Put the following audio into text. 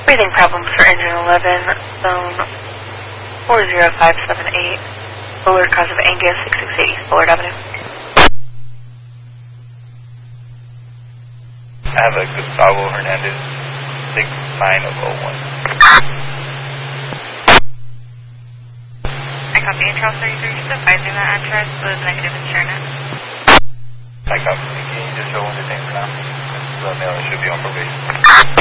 Breathing problems for engine 11, zone 40578. Bullard, cause of Angus, 6680 East Bullard Avenue. I have a Gustavo Hernandez, 69001. I copy Charles 33, just advising that address was negative insurance. I copy. Can you just show one the thing for now? The male should be on probation.